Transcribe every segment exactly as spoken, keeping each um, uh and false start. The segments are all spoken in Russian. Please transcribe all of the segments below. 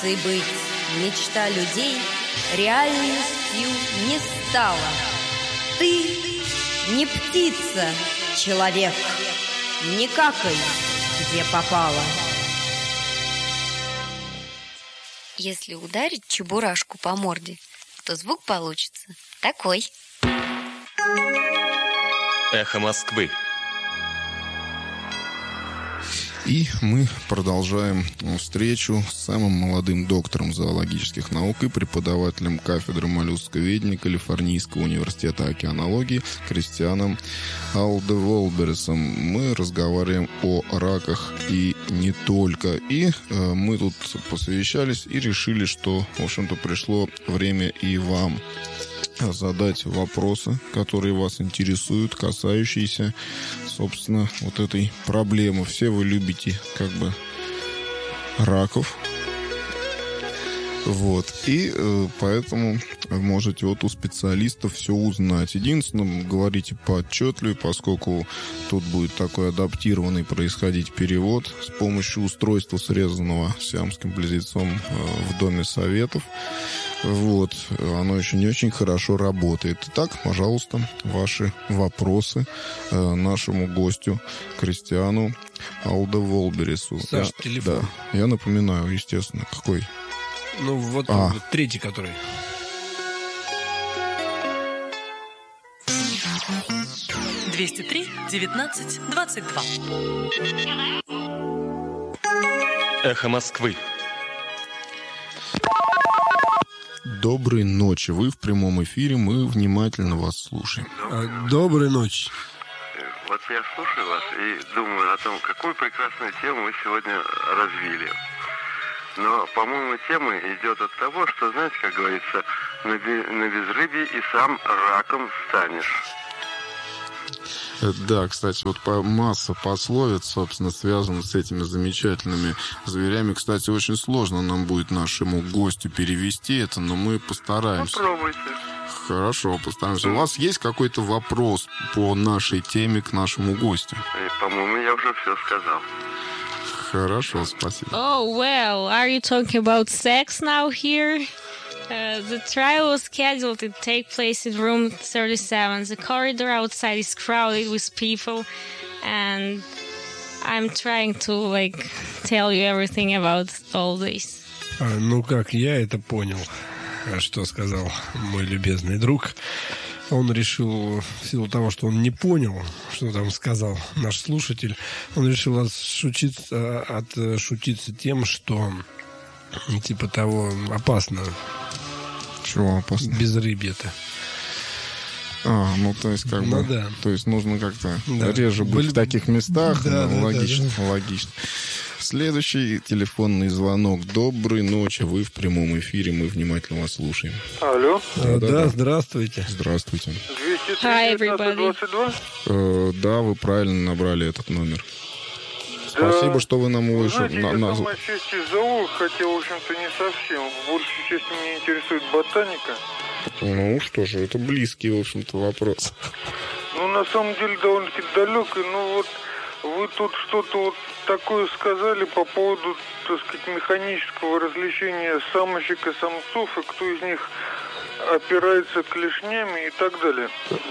И быть мечта людей реальностью не стала. Ты не птица, человек, не какай, где попало. Если ударить чебурашку по морде, то звук получится такой. Эхо Москвы. И мы продолжаем встречу с самым молодым доктором зоологических наук и преподавателем кафедры моллюсковедения Калифорнийского университета океанологии Кристианом Алдеволбересом. Мы разговариваем о раках и не только. И э, мы тут посовещались и решили, что, в общем-то, пришло время и вам задать вопросы, которые вас интересуют, касающиеся, собственно, вот этой проблемы. Все вы любите, как бы, раков. Вот. И э, поэтому можете вот у специалистов все узнать. Единственное, говорите поотчетливее, поскольку тут будет такой адаптированный происходить перевод с помощью устройства, срезанного сиамским близнецом э, в Доме Советов. Вот. Оно еще не очень хорошо работает. Итак, пожалуйста, ваши вопросы э, нашему гостю Кристиану Алдеволбересу. Саш, я, телефон. Да, я напоминаю, естественно, какой? Ну, вот а. третий, который. двести три девятнадцать двадцать два. Эхо Москвы. Доброй ночи. Вы в прямом эфире. Мы внимательно вас слушаем. Доброй ночи. Вот я слушаю вас и думаю о том, какую прекрасную тему вы сегодня развили. Но, по-моему, тема идет от того, что, знаете, как говорится, на, бе- на безрыбье и сам раком станешь. Да, кстати, вот по, масса пословиц, собственно, связана с этими замечательными зверями. Кстати, очень сложно нам будет нашему гостю перевести это, но мы постараемся. Попробуйте. Хорошо, постараемся. У вас есть какой-то вопрос по нашей теме к нашему гостю? И, по-моему, я уже все сказал. Хорошо, спасибо. Oh, well, are you talking about sex now here? Uh, the trial was scheduled to take place in room thirty-seven. The corridor outside is crowded with people, and I'm trying to, like, tell you everything about all this. А, ну как, я это понял, что сказал мой любезный друг. Он решил, в силу того, что он не понял, что там сказал наш слушатель, он решил отшутиться, отшутиться тем, что типа того опасно. Чего опасно? Безрыбье-то. А, ну то есть как ну, бы, да. то есть нужно как-то да. реже быть Были... в таких местах. Да, да, да, логично, да, да. логично. Следующий телефонный звонок. Доброй ночи, вы в прямом эфире, мы внимательно вас слушаем. Алло. А, да, да, да, здравствуйте. Здравствуйте. двести три Hi, девятнадцать двадцать два? Э, да, вы правильно набрали этот номер. Спасибо, что вы нам его еще... Знаете, на- я на- сам отчасти зоолог, хотя, в общем-то, не совсем. В большей части меня интересует ботаника. Ну что же, это близкий, в общем-то, вопрос. Ну, на самом деле, довольно-таки далекий. Ну, вот вы тут что-то вот такое сказали по поводу, так сказать, механического различения самочек и самцов, и кто из них опирается клешнями и так далее.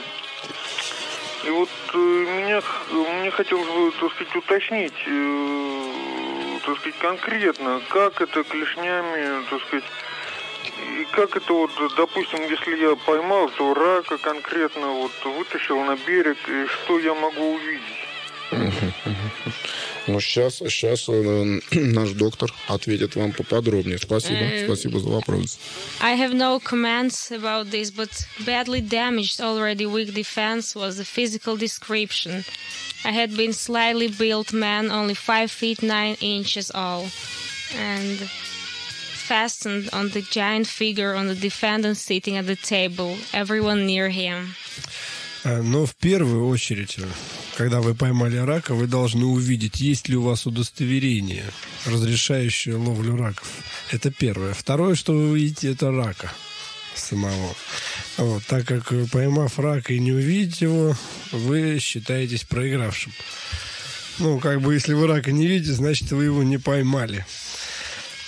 И вот э, меня, мне хотелось бы, так сказать, уточнить, э, так сказать, конкретно, как это клешнями, так сказать, и как это вот, допустим, если я поймал этого рака конкретно, вот, вытащил на берег, и что я могу увидеть? Ну, сейчас, сейчас э, наш доктор ответит вам поподробнее. Спасибо, Э, спасибо за вопрос. I have no comments about this, but badly damaged, already weak defense was the physical description. I had been slightly built man, only five feet nine inches all, and fastened on the giant figure on the defendant sitting at the table, everyone near him. Но в первую очередь, когда вы поймали рака, вы должны увидеть, есть ли у вас удостоверение, разрешающее ловлю раков. Это первое. Второе, что вы увидите, это рака самого. Вот, так как, поймав рака и не увидеть его, вы считаетесь проигравшим. Ну, как бы, если вы рака не видите, значит, вы его не поймали.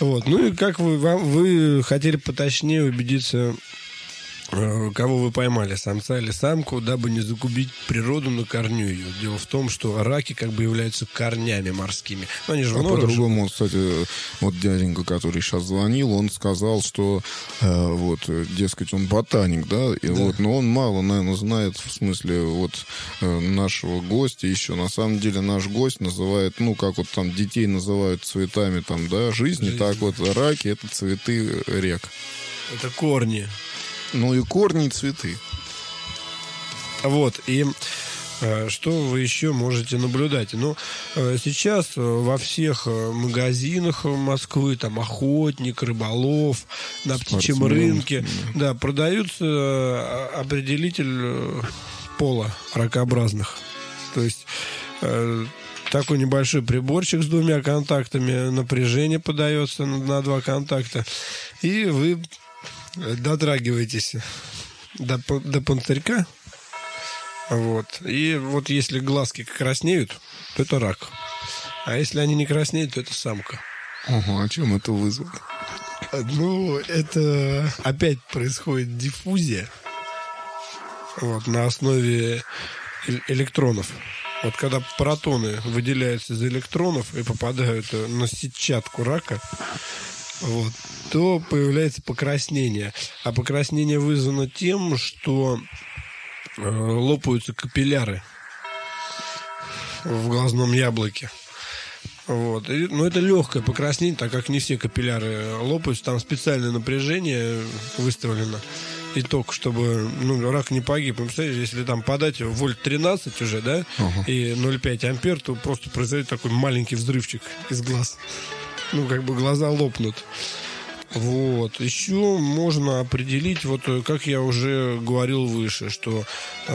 Вот. Ну и как вы, вам, вы хотели поточнее убедиться, кого вы поймали, самца или самку, дабы не загубить природу на корню ее. Дело в том, что раки как бы являются корнями морскими. Но они же а в норах по-другому, кстати, вот дяденька, который сейчас звонил, он сказал, что э, вот, дескать, он ботаник, да, и да. Вот, но он мало, наверное, знает в смысле вот э, нашего гостя еще. На самом деле наш гость называет, ну, как вот там детей называют цветами там, да, жизни, Жизнь. Так вот раки — это цветы рек. Это корни. Ну и корни, и цветы. Вот, и э, что вы еще можете наблюдать? Ну, э, сейчас во всех магазинах Москвы, там, охотник, рыболов, на птичьем Спортсмен. рынке, да, продаются э, определитель пола ракообразных. То есть э, такой небольшой приборчик с двумя контактами, напряжение подается на, на два контакта, и вы дотрагиваетесь до, до панцирька. Вот. И вот если глазки краснеют, то это рак. А если они не краснеют, то это самка. Ага, а чем это вызвано? Ну, это опять происходит диффузия. Вот, на основе электронов. Вот когда протоны выделяются из электронов и попадают на сетчатку рака, вот, то появляется покраснение. А покраснение вызвано тем, что э, лопаются капилляры в глазном яблоке. Вот. И, ну, это легкое покраснение, так как не все капилляры лопаются. Там специальное напряжение выставлено. Итог, чтобы ну, рак не погиб. Вы представляете, если там подать вольт тринадцать уже, да, uh-huh. и ноль целых пять ампер, то просто произойдет такой маленький взрывчик из глаз. Ну, как бы глаза лопнут. Вот. Еще можно определить, вот как я уже говорил выше, что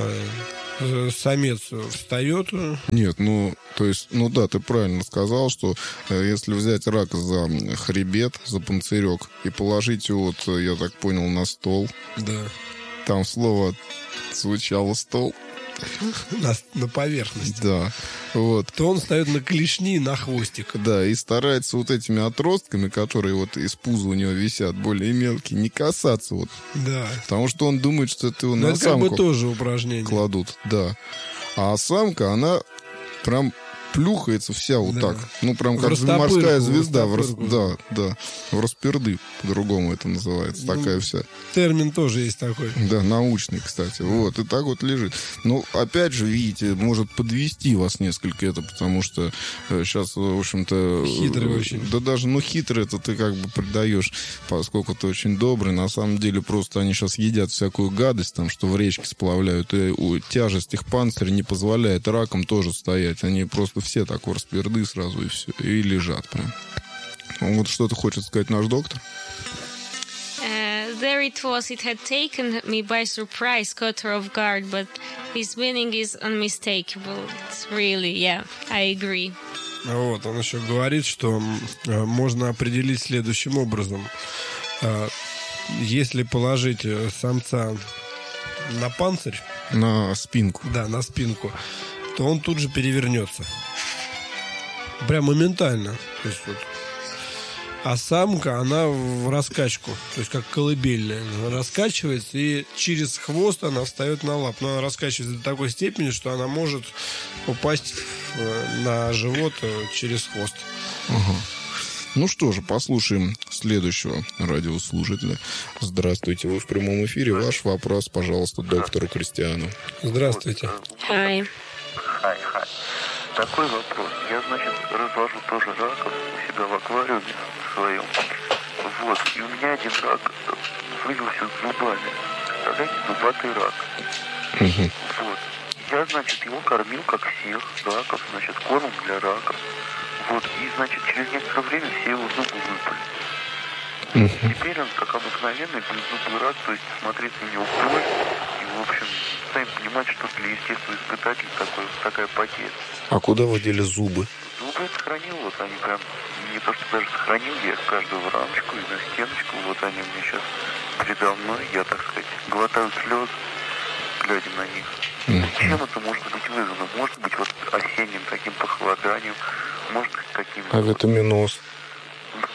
э, самец встает. Нет, ну, то есть, ну да, ты правильно сказал, что э, если взять рака за хребет, за панцирек и положить его, вот, я так понял, на стол. Да. Там слово звучало «стол». На, на поверхность. Да. Вот. То он встает на клешни, на хвостик. Да, и старается вот этими отростками, которые вот из пуза у него висят, более мелкие, не касаться вот. Да. Потому что он думает, что это его Но на это самку как бы тоже упражнение. Кладут, да. А самка, она прям плюхается вся вот да. так. Ну, прям как морская звезда. В рас... Да, да. В расперды, по-другому это называется. Ну, такая вся. Термин тоже есть такой. Да, научный, кстати. Вот, и так вот лежит. Ну, опять же, видите, может подвести вас несколько это, потому что сейчас, в общем-то... Хитрый очень. Да даже, ну, хитрый это ты как бы придаешь, поскольку ты очень добрый. На самом деле, просто они сейчас едят всякую гадость, там, что в речке сплавляют, и тяжесть их панциря не позволяет ракам тоже стоять. Они просто все так в расперды сразу и все, и лежат прям. Вот что-то хочет сказать наш доктор. Uh, there it was. It had taken me by surprise, caught her off guard, but his meaning is unmistakable. It's really, yeah, I agree. Вот, он еще говорит, что э, можно определить следующим образом. Э, если положить самца на панцирь... На спинку. Да, на спинку, то он тут же перевернется. Прям моментально. То есть, вот. А самка, она в раскачку. То есть, как колыбельная. Она раскачивается, и через хвост она встает на лап. Но она раскачивается до такой степени, что она может упасть на живот через хвост. Ага. Ну что же, послушаем следующего радиослушателя. Здравствуйте, вы в прямом эфире. Ваш вопрос, пожалуйста, доктору Кристиану. Здравствуйте. Hi. Хай, хай. Такой вопрос. Я, значит, развожу тоже раков у себя в аквариуме своем. Вот. И у меня один рак вылился с зубами. Представляете, зубатый рак. Угу. Вот. Я, значит, его кормил, как всех раков, значит, корм для раков. Вот. И, значит, через некоторое время все его зубы выпали. Угу. Теперь он, как обыкновенный, беззубый рак, то есть смотреть на него боль. И, в общем, сами понимаете, что для естественного испытателя такой, такая потеря. А куда вы дели зубы? Зубы я сохранил, вот они прям, не то что даже сохранил, я их каждую в рамочку и на стеночку, вот они у меня сейчас передо мной, я, так сказать, глотаю слезы, глядя на них. Mm-hmm. Чем это может быть вызвано? Может быть, вот осенним таким похолоданием, может быть, каким-то... Авитаминоз. Вполне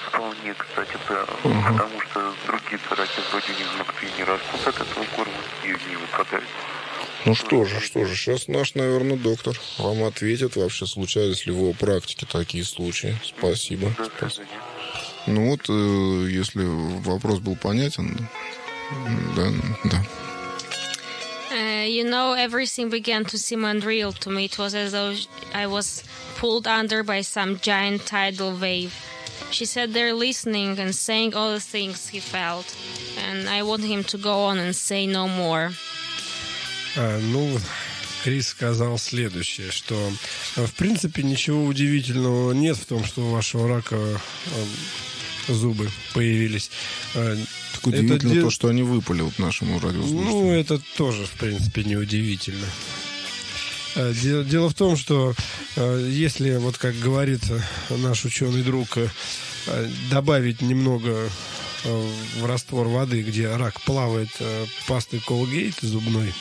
Нет, кстати, да. Ага. Потому что другие раки вроде них ногти не растут от этого корма и не выпадают. Ну что же, что же, сейчас наш, наверное, доктор вам ответит, вообще случались ли в его практике такие случаи. Спасибо. До свидания. Ну вот, э, если вопрос был понятен, да, да. Uh, you know, everything began to seem unreal to me. It was as though I was pulled under by some giant tidal wave. She sat there listening and saying all the things he felt. And I wanted him to go on and say no more. А, ну, Крис сказал следующее, что в принципе ничего удивительного нет в том, что у вашего рака э, зубы появились. Так удивительно это то, что они выпали вот нашему радиослушателю. Ну, это тоже, в принципе, неудивительно. Дело, дело в том, что если, вот как говорит наш ученый друг, добавить немного в раствор воды, где рак плавает, пасты Colgate зубной,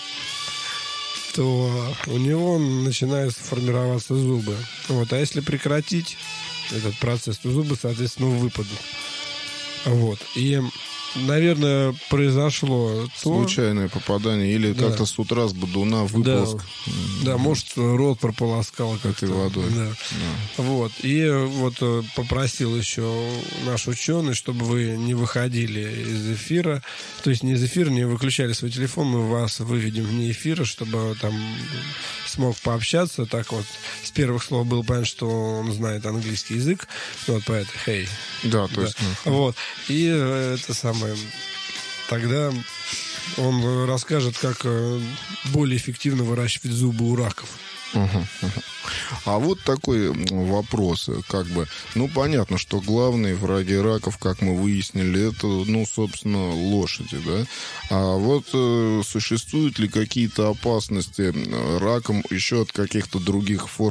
то у него начинают формироваться зубы. Вот. А если прекратить этот процесс, то зубы, соответственно, выпадут. Вот. И, наверное, произошло случайное то... попадание или да. как-то с утра с бодуна выполз. Да, да, может, рот прополоскал как-то водой. Да. Да. Вот. И вот попросил еще наш ученый, чтобы вы не выходили из эфира, то есть не из эфира, не выключали свой телефон, мы вас выведем вне эфира, чтобы там смог пообщаться. Так вот, с первых слов было понятно, что он знает английский язык. Вот поэтому, hey. Да, то есть. Да. Вот. И это самое. Тогда он расскажет, как более эффективно выращивать зубы у раков. Угу, угу. А вот такой вопрос, как бы, ну, понятно, что главные враги раков, как мы выяснили, это, ну, собственно, лошади, да? А вот э, существуют ли какие-то опасности раком еще от каких-то других форм